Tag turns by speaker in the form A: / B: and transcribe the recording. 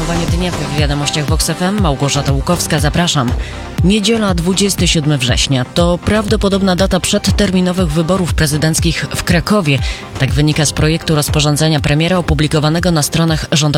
A: Podsumowanie dnia w wiadomościach Vox FM. Małgorzata Łukowska, zapraszam. Niedziela 27 września to prawdopodobna data przedterminowych wyborów prezydenckich w Krakowie. Tak wynika z projektu rozporządzenia premiera opublikowanego na stronach rządowej